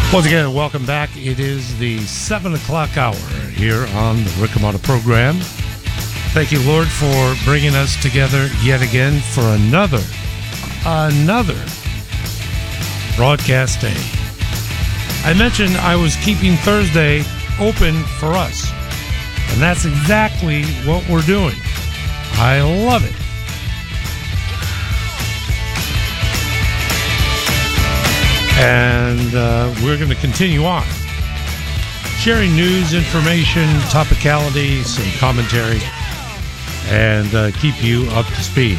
Once again, welcome back. It is the 7 o'clock hour here on the Rick Amato program. Thank you, Lord, for bringing us together yet again for another broadcast day. I mentioned I was keeping Thursday open for us, and that's exactly what we're doing. I love it. And we're going to continue on, sharing news, information, topicality, some commentary, and keep you up to speed.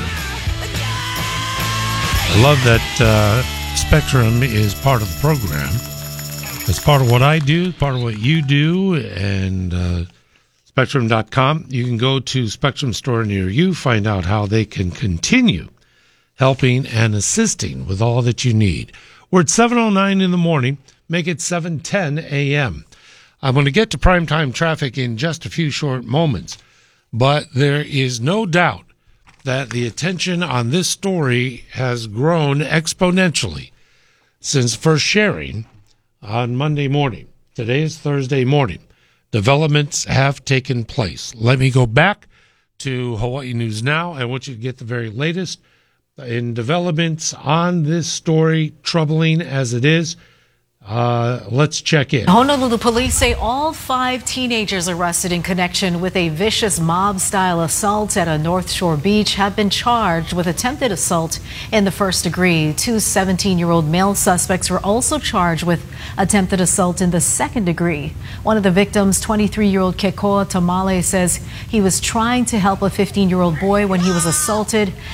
I love that Spectrum is part of the program. It's part of what I do, part of what you do, and Spectrum.com. You can go to Spectrum store near you, find out how they can continue helping and assisting with all that you need. We're at 7:09 in the morning. Make it 7:10 a.m. I'm going to get to primetime traffic in just a few short moments, but there is no doubt that the attention on this story has grown exponentially since first sharing on Monday morning. Today is Thursday morning. Developments have taken place. Let me go back to Hawaii News Now. I want you to get the very latest in developments on this story, troubling as it is. Let's check in. Honolulu police say all 5 teenagers arrested in connection with a vicious mob-style assault at a North Shore beach have been charged with attempted assault in the first degree. 2 17-year-old male suspects were also charged with attempted assault in the second degree. One of the victims, 23-year-old Kekoa Tamale, says he was trying to help a 15-year-old boy when he was assaulted